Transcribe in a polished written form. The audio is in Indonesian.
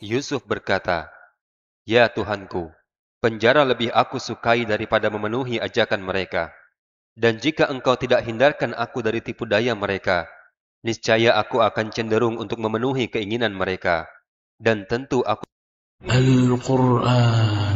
Yusuf berkata, "Ya Tuhanku, penjara lebih aku sukai daripada memenuhi ajakan mereka. Dan jika engkau tidak hindarkan aku dari tipu daya mereka, niscaya aku akan cenderung untuk memenuhi keinginan mereka. Dan tentu aku..." Al-Quran